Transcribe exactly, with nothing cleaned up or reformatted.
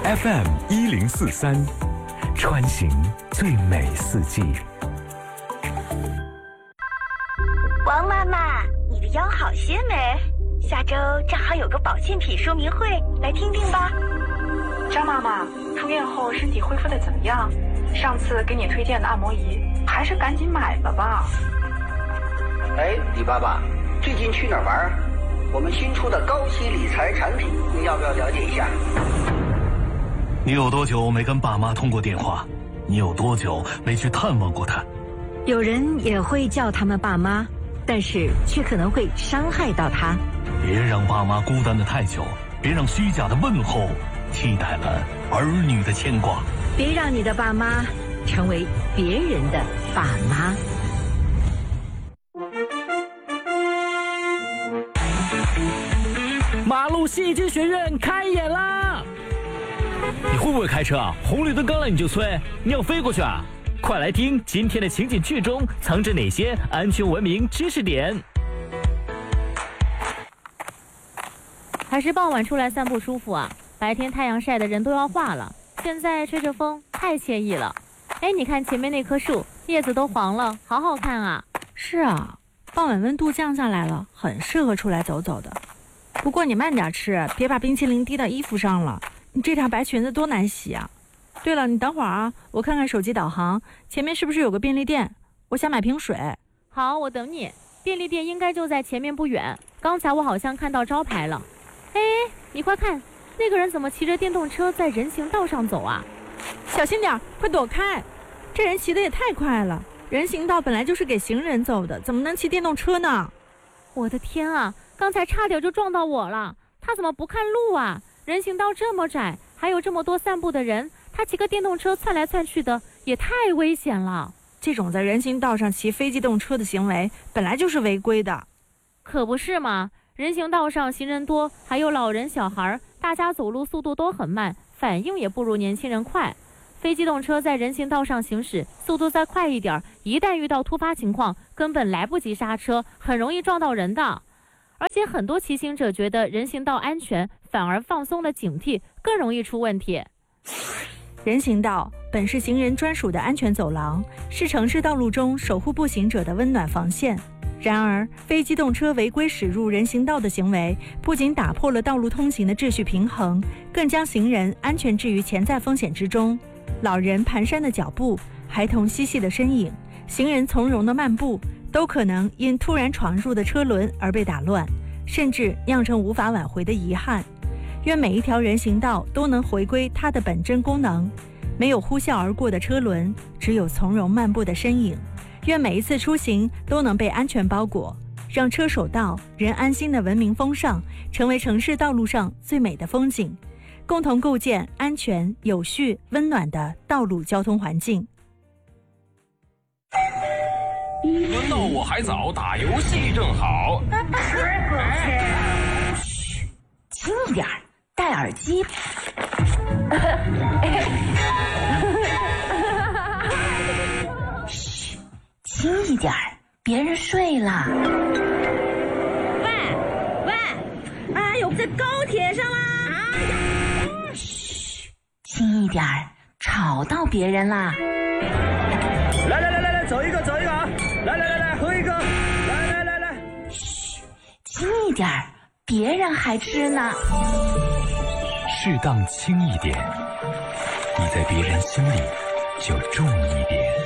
F M 一零四三，穿行最美四季。 王妈妈，你的腰好些没？下周正好有个保健品说明会，来听听吧。 张妈妈，出院后身体恢复得怎么样？上次给你推荐的按摩仪，还是赶紧买了吧。 哎，李爸爸，最近去哪儿玩？我们新出的高息理财产品，你要不要了解一下？ 你有多久没跟爸妈通过电话？你有多久没去探望过他？ 有人也会叫他们爸妈，但是却可能会伤害到他。 别让爸妈孤单的太久，别让虚假的问候替代了儿女的牵挂。 别让你的爸妈成为别人的爸妈。 马路戏剧学院开演啦！你会不会开车啊？红绿灯刚来你就催，你要飞过去啊？快来听今天的情景剧中藏着哪些安全文明知识点。 还是傍晚出来散步舒服啊，白天太阳晒的人都要化了，现在吹着风太惬意了。哎，你看前面那棵树，叶子都黄了，好好看啊。 是啊，傍晚温度降下来了，很适合出来走走的。不过你慢点吃，别把冰淇淋滴到衣服上了，你这条白裙子多难洗啊。对了，你等会儿啊，我看看手机导航，前面是不是有个便利店？我想买瓶水。 好，我等你。便利店应该就在前面不远，刚才我好像看到招牌了。哎，你快看，那个人怎么骑着电动车在人行道上走啊？ 小心点，快躲开！这人骑得也太快了，人行道本来就是给行人走的，怎么能骑电动车呢？ 我的天啊，刚才差点就撞到我了，他怎么不看路啊？人行道这么窄，还有这么多散步的人，他骑个电动车窜来窜去的，也太危险了。 这种在人行道上骑非机动车的行为本来就是违规的。 可不是嘛，人行道上行人多，还有老人小孩，大家走路速度都很慢，反应也不如年轻人快。非机动车在人行道上行驶，速度再快一点，一旦遇到突发情况，根本来不及刹车，很容易撞到人的。而且很多骑行者觉得人行道安全，反而放松了警惕，更容易出问题。 人行道本是行人专属的安全走廊，是城市道路中守护步行者的温暖防线。然而，非机动车违规驶入人行道的行为，不仅打破了道路通行的秩序平衡，更将行人安全置于潜在风险之中。老人蹒跚的脚步，孩童嬉戏的身影，行人从容的漫步，都可能因突然闯入的车轮而被打乱，甚至酿成无法挽回的遗憾。愿每一条人行道都能回归它的本真功能，没有呼啸而过的车轮，只有从容漫步的身影。愿每一次出行都能被安全包裹，让车守道、人安心的文明风尚成为城市道路上最美的风景，共同构建安全、有序、温暖的道路交通环境。 轮到我还早，打游戏正好。 嘘，轻一点，戴耳机。嘘，轻一点，别人睡了。 喂喂，哎呦，在高铁上啦！哎呀， 嘘，轻一点，吵到别人啦。 来来来来来，走一个走一个啊！来来来来，喝一个！来来来来， 嘘，轻一点，别人还吃呢。 适当轻一点，你在别人心里就重一点。